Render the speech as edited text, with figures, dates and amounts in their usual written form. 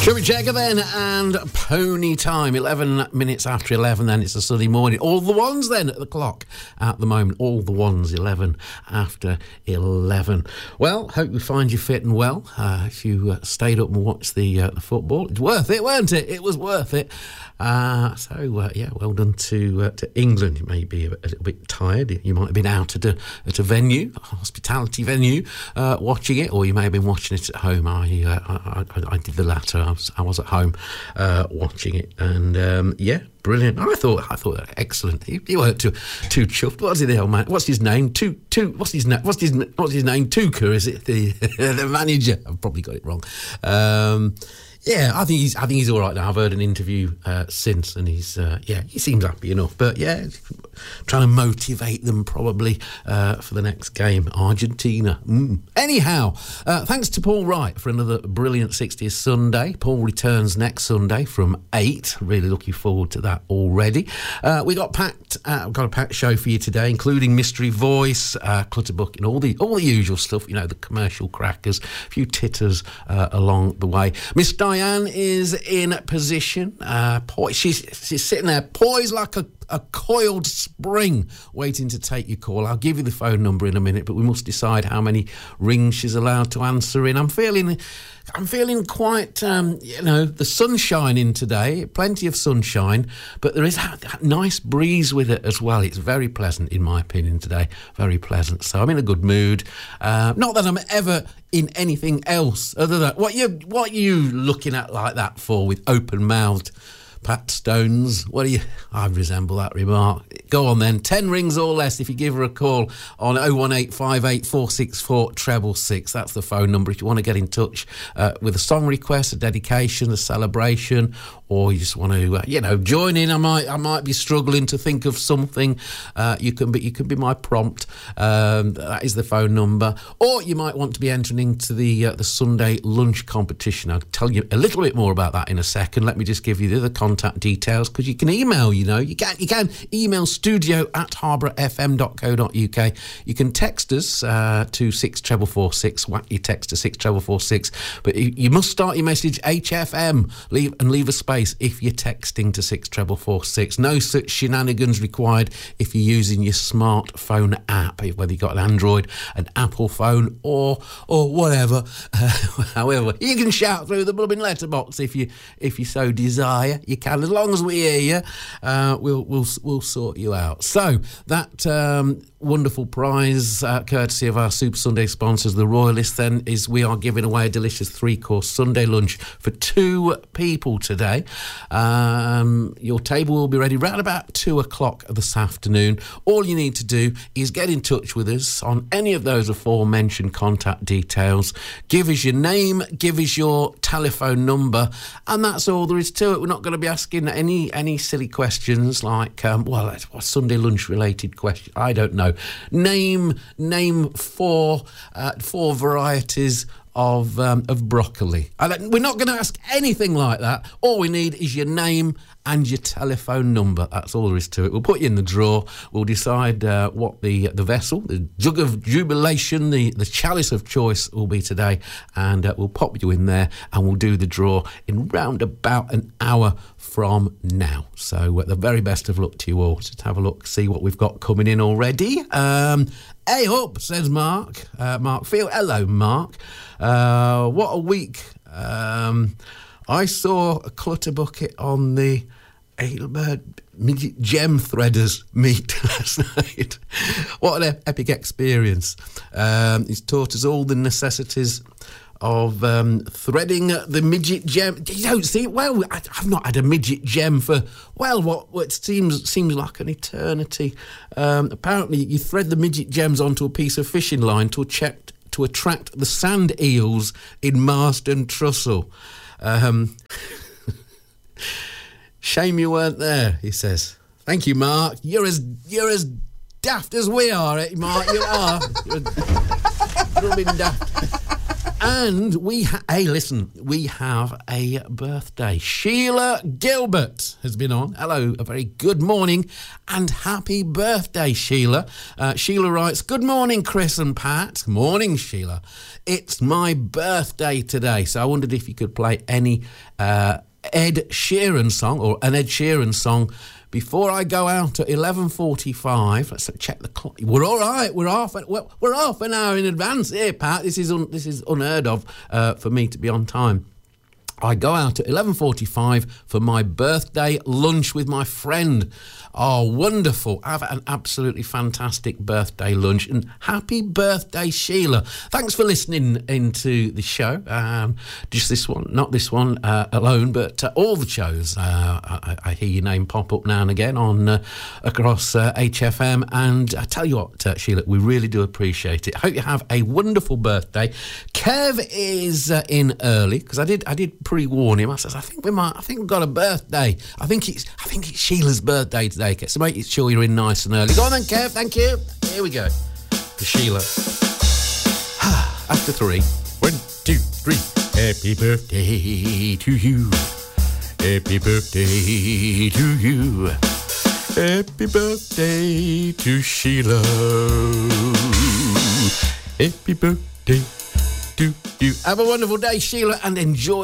Shall we check it then? And pony time, 11 minutes after 11 then. It's a sunny morning. All the ones then at the clock at the moment. All the ones, 11 after 11. Well, hope you find you fit and well. If you stayed up and watched the football, it's worth it, weren't it? It was worth it. Yeah, well done to England. You may be a little bit tired. You might have been out at a venue, a hospitality venue, watching it, or you may have been watching it at home. I did the latter. I was at home watching it, and brilliant. I thought excellent. He weren't too chuffed. What's the hell, man? What's his name? What's his name? Tuchel, is it? The manager. I've probably got it wrong. Yeah, I think he's all right now. I've heard an interview since, and he's he seems happy enough. But yeah, trying to motivate them probably for the next game, Argentina. Anyhow, thanks to Paul Wright for another brilliant 60th Sunday. Paul returns next Sunday from 8. Really looking forward to that already. We got a packed show for you today, including Mystery Voice, Clutterbuck, and all the usual stuff. You know, the commercial crackers, a few titters along the way. Miss Diane is in position. She's sitting there poised like a coiled spring waiting to take your call. I'll give you the phone number in a minute, but we must decide how many rings she's allowed to answer in. I'm feeling quite, the sun's shining today, plenty of sunshine, but there is that nice breeze with it as well. It's very pleasant, in my opinion, today. Very pleasant. So I'm in a good mood. Not that I'm ever in anything else other than what you looking at like that for with open-mouthed Pat Stones? I resemble that remark. Go on then, 10 rings or less if you give her a call on 01858464666. That's the phone number if you want to get in touch with a song request, a dedication, a celebration, or you just want to, join in. I might be struggling to think of something. You can be my prompt. That is the phone number. Or you might want to be entering into the Sunday lunch competition. I'll tell you a little bit more about that in a second. Let me just give you the other contact details, because you can email. You can email studio@harbourfm.co.uk. You can text us to 64446. Whack your text to 64446. But you must start your message HFM. Leave a space if you're texting to 64446. No such shenanigans required if you're using your smartphone app, whether you've got an Android, an Apple phone, or whatever. However, you can shout through the blooming letterbox if you so desire. You can, as long as we hear you. We'll sort you out. So that wonderful prize, courtesy of our Super Sunday sponsors, the Royalists, then, is we are giving away a delicious 3-course Sunday lunch for 2 people today. Your table will be ready round about 2 o'clock this afternoon. All you need to do is get in touch with us on any of those aforementioned contact details. Give us your name, give us your telephone number, and that's all there is to it. We're not going to be asking any silly questions like, what Sunday lunch related question? I don't know. Name 4 varieties of broccoli. We're not going to ask anything like that. All we need is your name and your telephone number. That's all there is to it. We'll put you in the draw. We'll decide what the vessel, the jug of jubilation, the chalice of choice will be today, and we'll pop you in there and we'll do the draw in round about an hour from now. So the very best of luck to you all. Just have a look, see what we've got coming in already. Hey up, says Mark. Mark Field. Hello, Mark. What a week. I saw a clutter bucket on the Aylbird Midget Gem Threaders meet last night. What an epic experience. He's taught us all the necessities of threading the midget gem. You don't see, well, I've not had a midget gem for, what seems like an eternity. Apparently you thread the midget gems onto a piece of fishing line to attract the sand eels in Marston Trussell. Shame you weren't there, he says. Thank you, Mark. You're as daft as we are, Mark. You are. You're daft. And we have a birthday. Sheila Gilbert has been on. Hello, a very good morning and happy birthday, Sheila. Sheila writes, good morning, Chris and Pat. Morning, Sheila. It's my birthday today, so I wondered if you could play any Ed Sheeran song or an Ed Sheeran song before I go out at 11:45. Let's check the clock. We're all right. We're half an hour in advance here, Pat. This is unheard of for me to be on time. I go out at 11:45 for my birthday lunch with my friend. Oh, wonderful. Have an absolutely fantastic birthday lunch. And happy birthday, Sheila. Thanks for listening into the show. Just this one, not this one alone, but all the shows. I hear your name pop up now and again on across HFM. And I tell you what, Sheila, we really do appreciate it. Hope you have a wonderful birthday. Kev is in early because I did pre-warn him. I said, I think we've got a birthday. I think it's Sheila's birthday today. So make sure you're in nice and early. Go on then, Kev. Thank you. Here we go. For Sheila. After 3. 1, 2, 3. Happy birthday to you. Happy birthday to you. Happy birthday to Sheila. Happy birthday to you. Have a wonderful day, Sheila, and enjoy